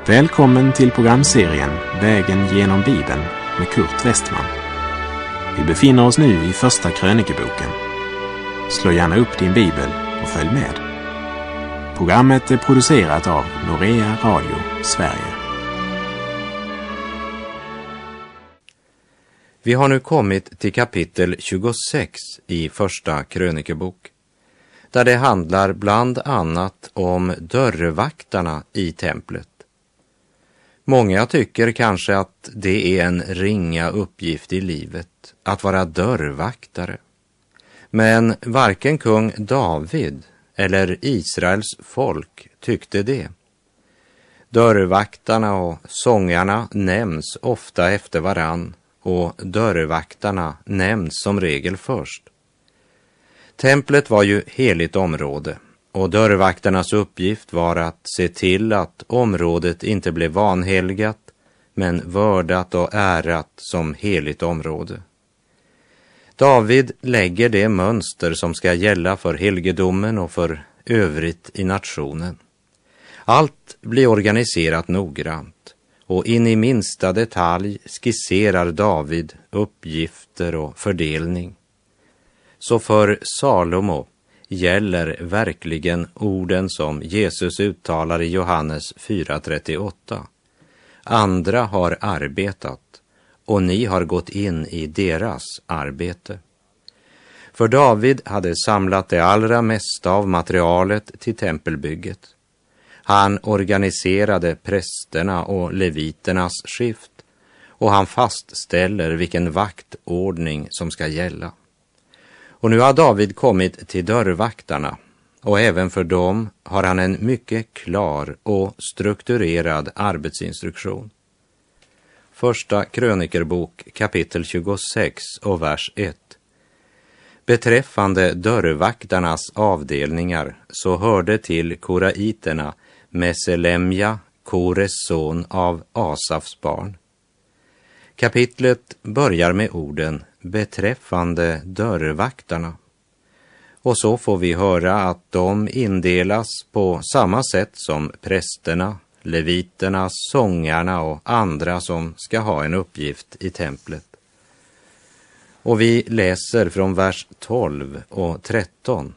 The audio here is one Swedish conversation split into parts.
Välkommen till programserien Vägen genom Bibeln med Kurt Westman. Vi befinner oss nu i första krönikeboken. Slå gärna upp din bibel och följ med. Programmet är producerat av Norea Radio Sverige. Vi har nu kommit till kapitel 26 i första krönikebok, där det handlar bland annat om dörrvaktarna i templet. Många tycker kanske att det är en ringa uppgift i livet att vara dörrvaktare. Men varken kung David eller Israels folk tyckte det. Dörrvaktarna och sångarna nämns ofta efter varann, och dörrvaktarna nämns som regel först. Templet var ju heligt område, och dörrvaktarnas uppgift var att se till att området inte blev vanhelgat, men vördat och ärat som heligt område. David lägger det mönster som ska gälla för helgedomen och för övrigt i nationen. Allt blir organiserat noggrant, och in i minsta detalj skisserar David uppgifter och fördelning. Så för Salomo gäller verkligen orden som Jesus uttalar i Johannes 4:38. Andra har arbetat, och ni har gått in i deras arbete. För David hade samlat det allra mesta av materialet till tempelbygget. Han organiserade prästerna och leviternas skift, och han fastställer vilken vaktordning som ska gälla. Och nu har David kommit till dörrvaktarna, och även för dem har han en mycket klar och strukturerad arbetsinstruktion. Första krönikerbok kapitel 26 och vers 1. Beträffande dörrvaktarnas avdelningar så hörde till koraiterna Meselemja, Kores son av Asafs barn. Kapitlet börjar med orden beträffande dörrvaktarna. Och så får vi höra att de indelas på samma sätt som prästerna, leviterna, sångarna och andra som ska ha en uppgift i templet. Och vi läser från vers 12 och 13.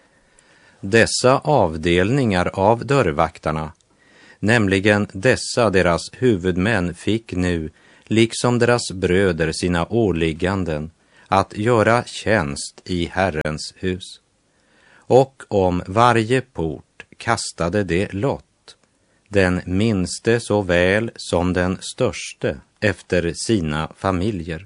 Dessa avdelningar av dörrvaktarna, nämligen dessa deras huvudmän, fick nu liksom deras bröder sina åligganden att göra tjänst i Herrens hus. Och om varje port kastade det lott, den minste såväl som den störste efter sina familjer.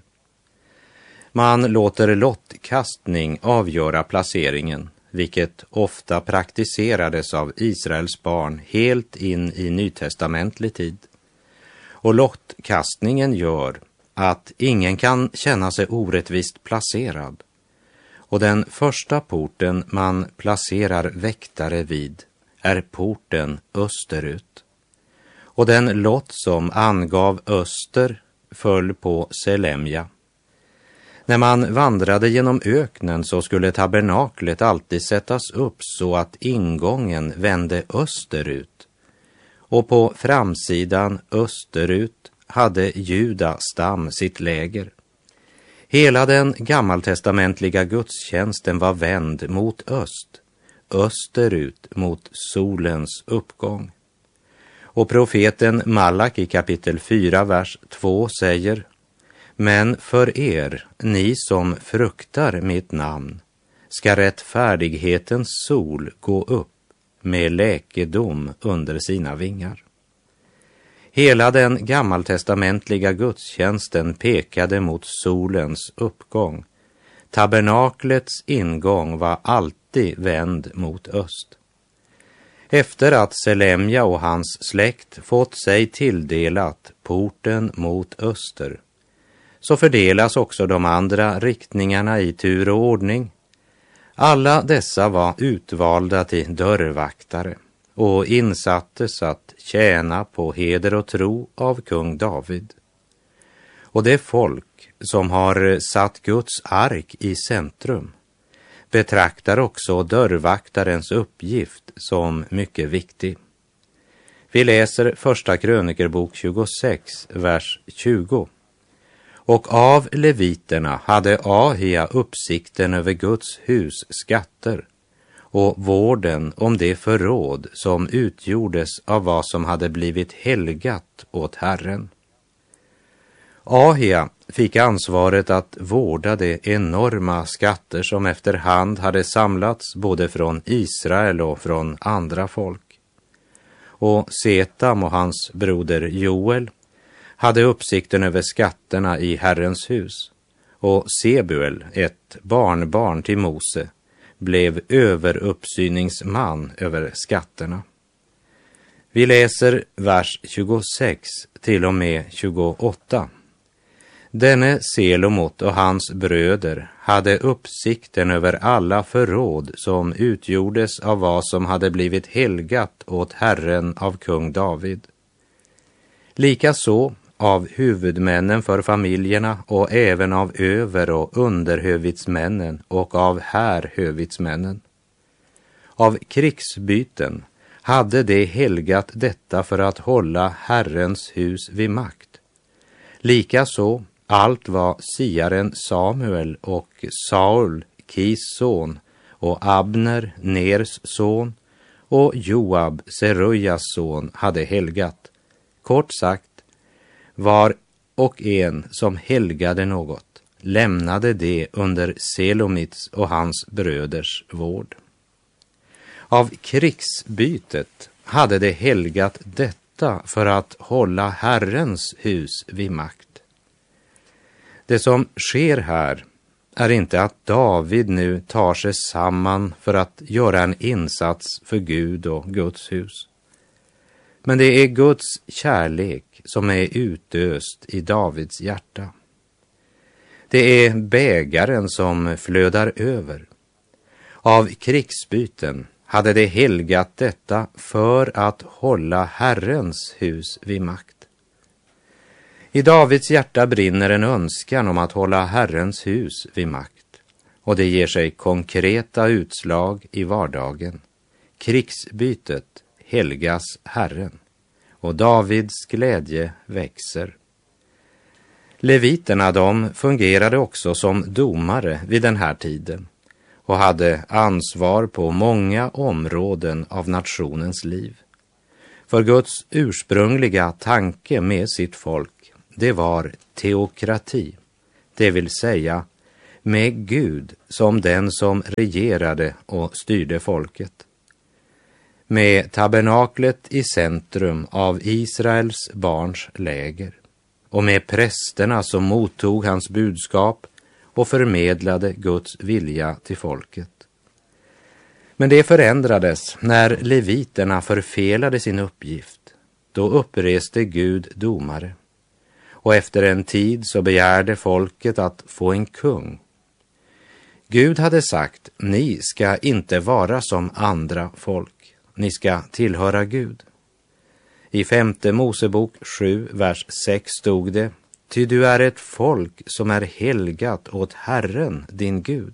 Man låter lottkastning avgöra placeringen, vilket ofta praktiserades av Israels barn helt in i nytestamentlig tid. Och lottkastningen gör att ingen kan känna sig orättvist placerad. Och den första porten man placerar väktare vid är porten österut. Och den lott som angav öster föll på Selemja. När man vandrade genom öknen så skulle tabernaklet alltid sättas upp så att ingången vände österut. Och på framsidan österut hade Juda stam sitt läger. Hela den gammaltestamentliga gudstjänsten var vänd mot öst, österut mot solens uppgång. Och profeten Malak i kapitel 4, vers 2 säger: Men för er, ni som fruktar mitt namn, ska rättfärdighetens sol gå upp med läkedom under sina vingar. Hela den gammaltestamentliga gudstjänsten pekade mot solens uppgång. Tabernaklets ingång var alltid vänd mot öst. Efter att Selemja och hans släkt fått sig tilldelat porten mot öster, så fördelas också de andra riktningarna i tur och ordning. Alla dessa var utvalda till dörrvaktare och insattes att tjäna på heder och tro av kung David. Och det folk som har satt Guds ark i centrum betraktar också dörrvaktarens uppgift som mycket viktig. Vi läser första krönikerbok 26, vers 20. Och av leviterna hade Ahia uppsikten över Guds hus skatter och vården om det förråd som utgjordes av vad som hade blivit helgat åt Herren. Ahia fick ansvaret att vårda de enorma skatter som efterhand hade samlats både från Israel och från andra folk. Och Setam och hans broder Joel hade uppsikten över skatterna i Herrens hus, och Sebuel, ett barnbarn till Mose, blev överuppsyningsman över skatterna. Vi läser vers 26 till och med 28. Denne Selomot och hans bröder hade uppsikten över alla förråd som utgjordes av vad som hade blivit helgat åt Herren av kung David. Likaså av huvudmännen för familjerna och även av över- och underhövitsmännen och av härhövitsmännen. Av krigsbyten hade de helgat detta för att hålla Herrens hus vid makt. Likaså allt vad siaren Samuel och Saul, Kis son, och Abner, Ners son, och Joab, Serujas son, hade helgat. Kort sagt, var och en som helgade något lämnade det under Selomits och hans bröders vård. Av krigsbytet hade de helgat detta för att hålla Herrens hus vid makt. Det som sker här är inte att David nu tar sig samman för att göra en insats för Gud och Guds hus. Men det är Guds kärlek som är utöst i Davids hjärta. Det är bägaren som flödar över. Av krigsbyten hade det helgat detta för att hålla Herrens hus vid makt. I Davids hjärta brinner en önskan om att hålla Herrens hus vid makt, och det ger sig konkreta utslag i vardagen. Krigsbytet helgas Herren, och Davids glädje växer. Leviterna, de fungerade också som domare vid den här tiden och hade ansvar på många områden av nationens liv. För Guds ursprungliga tanke med sitt folk, det var teokrati, det vill säga med Gud som den som regerade och styrde folket. Med tabernaklet i centrum av Israels barns läger och med prästerna som mottog hans budskap och förmedlade Guds vilja till folket. Men det förändrades när leviterna förfelade sin uppgift. Då uppreste Gud domare. Och efter en tid så begärde folket att få en kung. Gud hade sagt, ni ska inte vara som andra folk. Ni ska tillhöra Gud. I 5:e Mosebok 7, vers 6 stod det, ty du är ett folk som är helgat åt Herren, din Gud.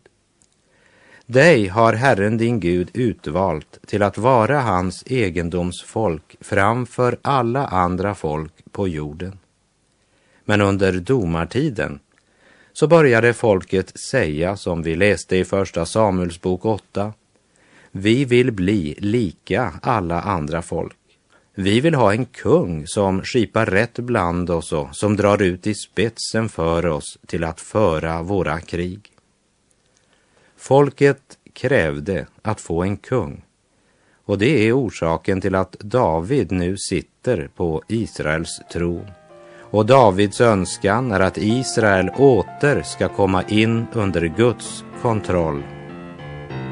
Dig har Herren din Gud utvalt till att vara hans egendomsfolk framför alla andra folk på jorden. Men under domartiden så började folket säga, som vi läste i första Samuels bok 8, vi vill bli lika alla andra folk. Vi vill ha en kung som skipar rätt bland oss och som drar ut i spetsen för oss till att föra våra krig. Folket krävde att få en kung, och det är orsaken till att David nu sitter på Israels tron. Och Davids önskan är att Israel åter ska komma in under Guds kontroll